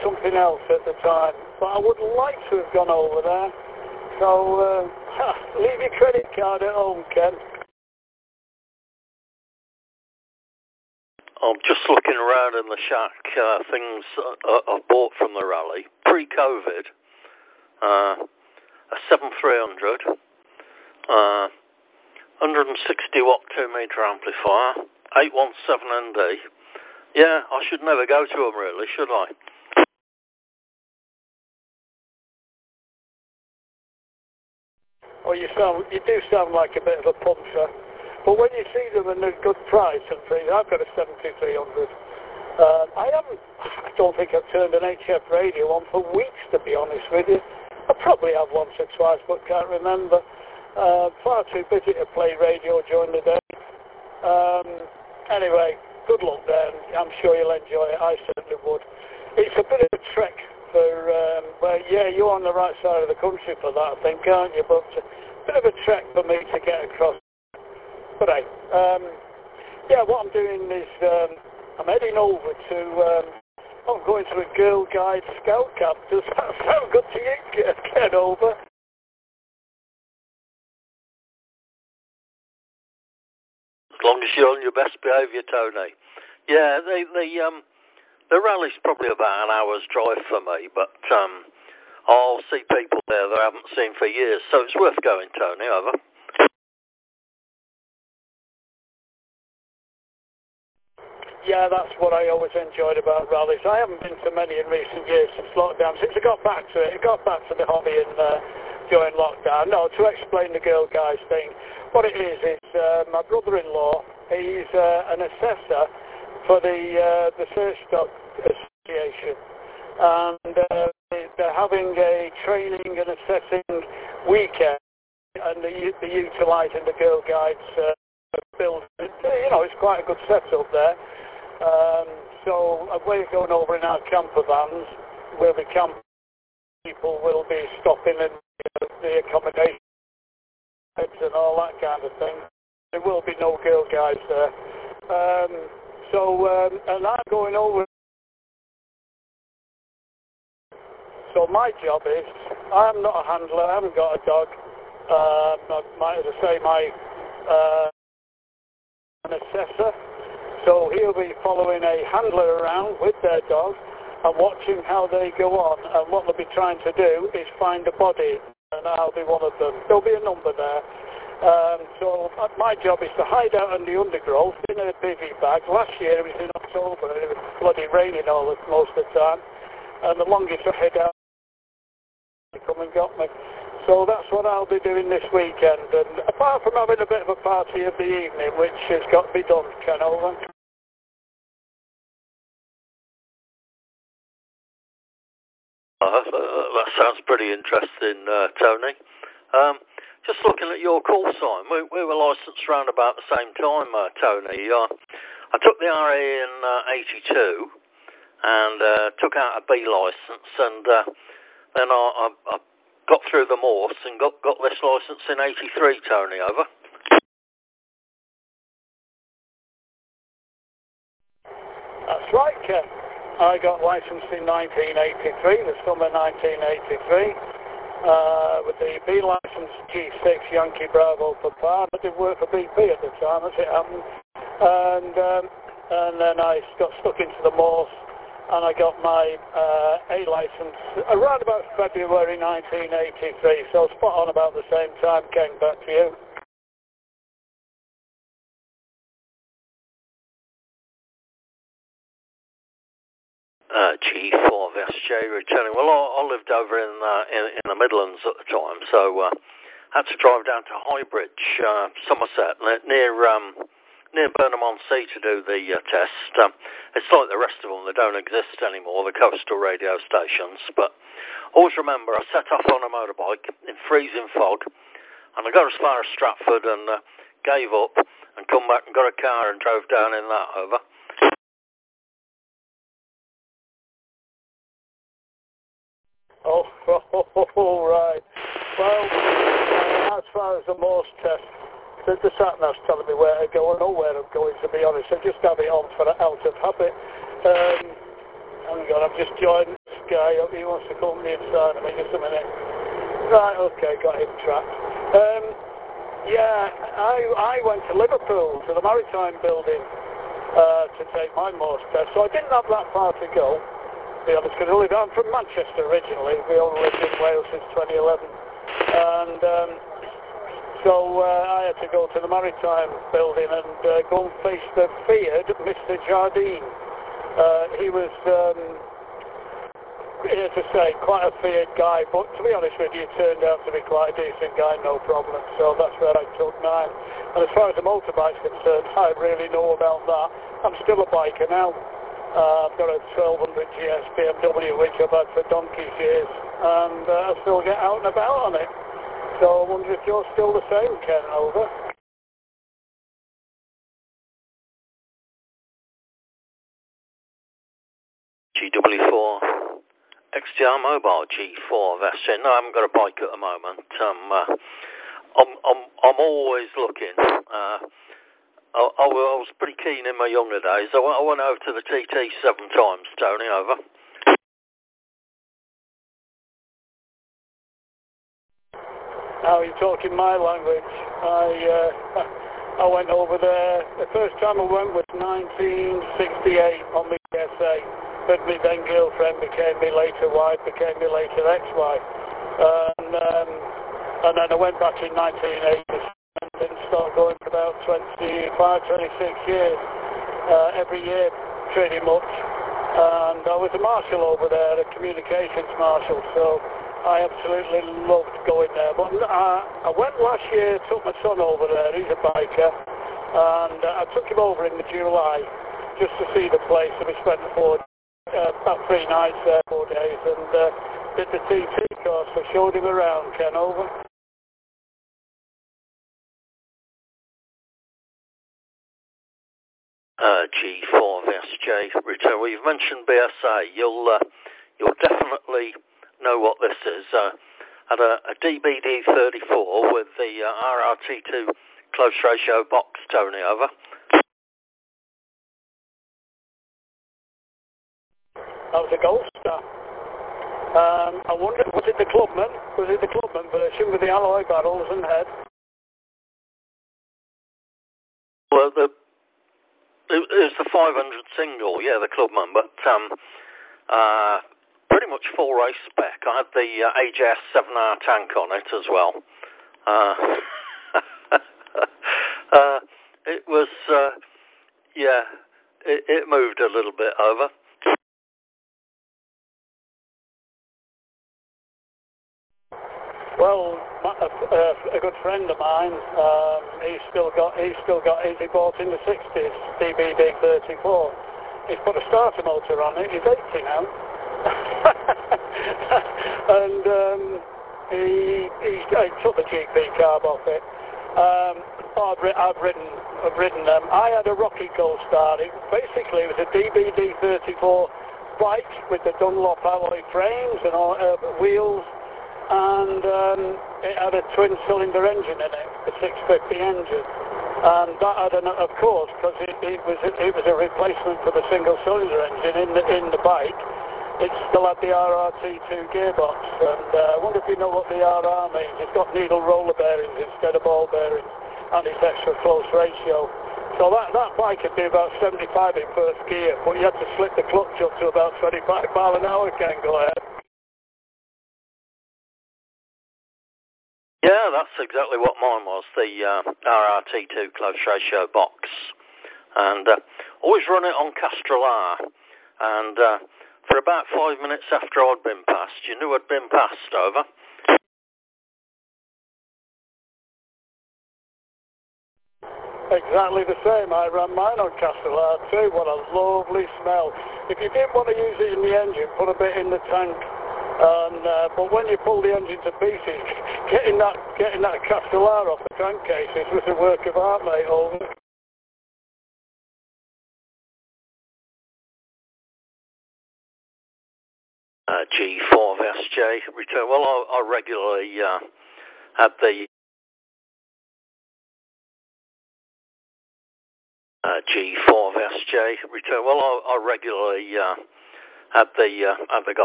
something else at the time, but I would like to have gone over there. So leave your credit card at home, Ken. I'm just looking around in the shack, things I bought from the rally. Pre-COVID, a 7300, 160 watt 2 meter amplifier, 817ND. Yeah, I should never go to them really, should I? Well, you do sound like a bit of a puncher. But when you see them in a good price and things, I've got a 7300. I don't think I've turned an HF radio on for weeks, to be honest with you. I probably have once or twice, but can't remember. Far too busy to play radio during the day. Anyway, good luck there. I'm sure you'll enjoy it. I certainly would. It's a bit of a trek for, well, yeah, you're on the right side of the country for that, I think, aren't you? But a bit of a trek for me to get across. But hey, yeah, what I'm doing is I'm heading over to, I'm going to a Girl Guide Scout camp. Does that sound good to you? Get over. As long as you're on your best behaviour, Tony. Yeah, the rally's probably about an hour's drive for me, but I'll see people there that I haven't seen for years, so it's worth going, Tony. Over. Yeah, that's what I always enjoyed about rallies. I haven't been to many in recent years since lockdown. Since I got back to it, the hobby during lockdown. No, to explain the Girl Guides thing, what it is my brother-in-law, he's an assessor for the Search Dog Association, and they're having a training and assessing weekend, and they're utilising the Girl Guides building. You know, it's quite a good setup there. So we're going over in our camper vans. We'll be camping. People will be stopping in the accommodation and all that kind of thing. There will be no Girl Guides there. And I'm going over. So my job is, I'm not a handler. I haven't got a dog. As I say, an assessor. So he'll be following a handler around with their dog and watching how they go on. And what they'll be trying to do is find a body, and I'll be one of them. There'll be a number there. So my job is to hide out in the undergrowth in a bivvy bag. Last year it was in October and it was bloody raining most of the time. And the longest I hid out, they come and got me. So that's what I'll be doing this weekend. And apart from having a bit of a party of the evening, which has got to be done, Ken Over. That sounds pretty interesting, Tony. Just looking at your call sign, we were licensed around about the same time, Tony. I took the RA in 82 and took out a B licence, and then I got through the Morse and got this licence in 83, Tony. Over. That's right, Ken. I got licensed in 1983, the summer 1983, with the B license G6 Yankee Bravo Papa. I did work for BP at the time, as it happened, and then I got stuck into the Morse, and I got my A license around about February 1983. So spot on about the same time, Ken. Back to you. G4SJ returning. Well, I lived over in the Midlands at the time, so had to drive down to Highbridge, Somerset, near Burnham-on-Sea to do the test. It's like the rest of them; they don't exist anymore, the coastal radio stations. But always remember, I set off on a motorbike in freezing fog, and I got as far as Stratford and gave up and come back and got a car and drove down in that. Over. Oh, right. Well, as far as the Morse test, the sat-nav's telling me where to go. I know where I'm going, to be honest. I just have it on for out of habit. Hang on, I'm just guy, he wants to come inside. I mean, just a minute. Right, okay, got him trapped. Yeah, I went to Liverpool, to the Maritime building, to take my Morse test. So I didn't have that far to go, to be honest, because I'm from Manchester originally. We all lived in Wales since 2011. And so I had to go to the Maritime building and go and face the feared Mr. Jardine. He was, here to say, quite a feared guy, but to be honest with you, he turned out to be quite a decent guy, no problem. So that's where I took mine. And as far as the motorbike's concerned, I really know about that. I'm still a biker now. I've got a 1200 GS BMW, which I've had for donkey's years, and I still get out and about on it. So I wonder if you're still the same, Ken, over. GW4 XTR Mobile G4 Vestin. No, I haven't got a bike at the moment. I'm always looking. I was pretty keen in my younger days. I went over to the TT 7 times, Tony, over. Now you're talking my language. I went over there. The first time I went was 1968 on the SA. But my then girlfriend became my later wife, became my later ex-wife. And then I went back in 1980 and started going for about 25, 26 years, every year pretty much. And I was a marshal over there, a communications marshal, so I absolutely loved going there. But I went last year, took my son over there, he's a biker, and I took him over in July just to see the place, and we spent about 3 nights there, 4 days, and did the TT course, so showed him around, Ken, over. G4VSJ return. Well, you've mentioned BSA. You'll definitely know what this is. Had a DBD34 with the RRT2 close ratio box, Tony, over. That was a Gold Star. I wonder, was it the Clubman? Was it the Clubman version with the alloy barrels and head? Well, it was the 500 single, yeah, the Clubman, but pretty much full race spec. I had the AJS 7R tank on it as well. It was, yeah, it moved a little bit over. Well, a good friend of mine, he's still got his, he bought in the 60s, DBD34. He's put a starter motor on it, he's 80 now. And he took the GP carb off it. I've ridden them. I had a Rocky Gold Star. Basically, it was a DBD34 bike with the Dunlop alloy frames and all, wheels. And it had a twin-cylinder engine in it, a 650 engine, and that had, of course, because it was a replacement for the single-cylinder engine in the bike. It still had the RRT2 gearbox, and I wonder if you know what the RR means. It's got needle roller bearings instead of ball bearings, and it's extra close ratio. So that bike could do about 75 in first gear, but you had to slip the clutch up to about 25 mile an hour. Can't go ahead. Yeah, that's exactly what mine was, the RRT2 close ratio box. And always run it on Castrol R. And for about 5 minutes after I'd been passed, you knew I'd been passed, over. Exactly the same. I ran mine on Castrol R too. What a lovely smell. If you didn't want to use it in the engine, put a bit in the tank. But when you pull the engine to pieces, getting that Castrol R off the crankcases was a work of art, mate. Over. G4VSJ return. Well, I regularly had the G4VSJ return. Well, I regularly had the